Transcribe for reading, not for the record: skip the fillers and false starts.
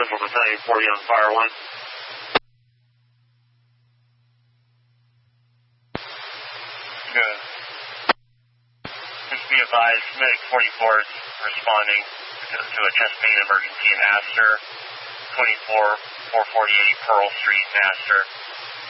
Central Battalion 40 on fire 1. Good. Just be advised, Medic 44 is responding to a chest pain emergency in Astor, 24448 Pearl Street in Astor.